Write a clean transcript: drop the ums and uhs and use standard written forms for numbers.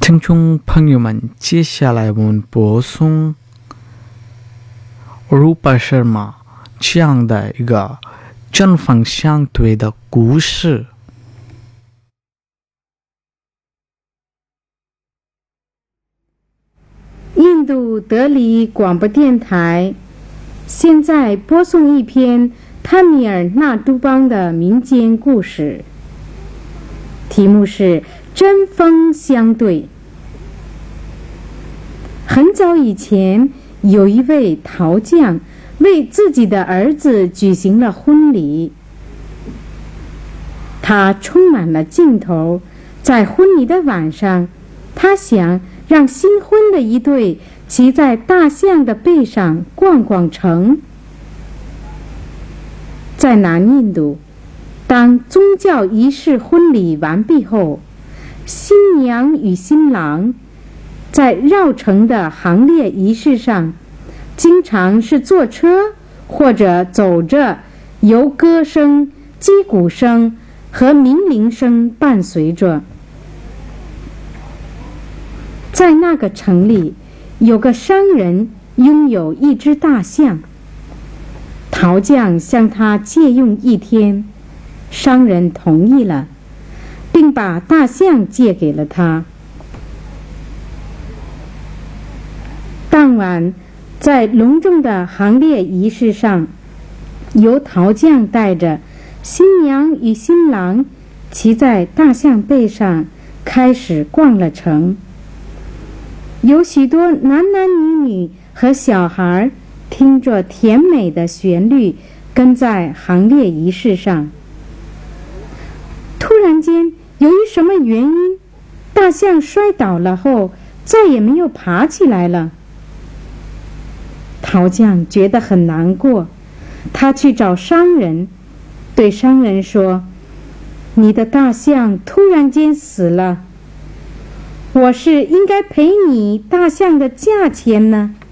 听众朋友们，接下来我们播送Rupa Sharma讲的一个针锋相对的故事。 印度德里广播电台现在播送一篇坦米尔纳都邦的民间故事，题目是针锋相对。很早以前，有一位陶匠为自己的儿子举行了婚礼。他充满了劲头，在婚礼的晚上，他想让新婚的一对骑在大象的背上逛逛城。在南印度，当宗教仪式婚礼完毕后，新娘与新郎在绕城的行列仪式上，经常是坐车或者走着，由歌声、击鼓声和鸣铃声伴随着。在那个城里，有个商人拥有一只大象，陶匠向他借用一天，商人同意了，并把大象借给了他。当晚，在隆重的行列仪式上，由陶匠带着新娘与新郎骑在大象背上开始逛了城。有许多男男女女和小孩听着甜美的旋律跟在行列仪式上。突然间，由于什么原因，大象摔倒了后再也没有爬起来了。陶匠觉得很难过，他去找商人，对商人说：“你的大象突然间死了，我是应该赔你大象的价钱呢，